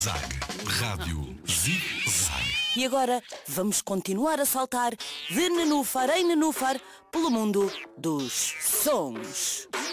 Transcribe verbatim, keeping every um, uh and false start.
Zag, Rádio Zig-Zag. E agora vamos continuar a saltar de nenúfar em nenúfar pelo mundo dos sons.